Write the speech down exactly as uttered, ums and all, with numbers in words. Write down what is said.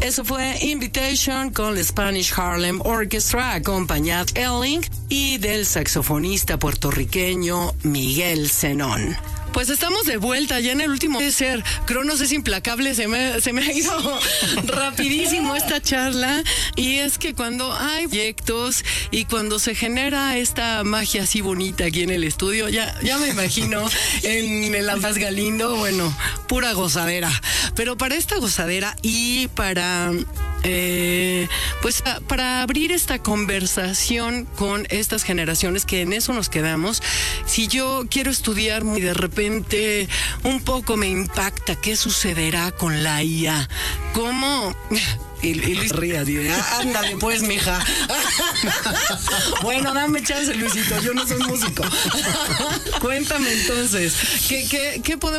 Eso fue Invitation con la Spanish Harlem Orchestra, acompañado de Elling y del saxofonista puertorriqueño Miguel Zenón. Pues estamos de vuelta ya en el último de ser. Cronos es implacable, se me, se me ha ido rapidísimo esta charla. Y es que cuando hay proyectos y cuando se genera esta magia así bonita aquí en el estudio, ya, ya me imagino en el Ambas Galindo, bueno, pura gozadera. Pero para esta gozadera y para... Eh, pues para abrir esta conversación con estas generaciones, que en eso nos quedamos. Si yo quiero estudiar y de repente un poco me impacta qué sucederá con la I A, cómo... Y, y Luis ríe así de, ándale pues, mija. Bueno, dame chance, Luisito, yo no soy músico. Cuéntame entonces, ¿qué, qué, qué podemos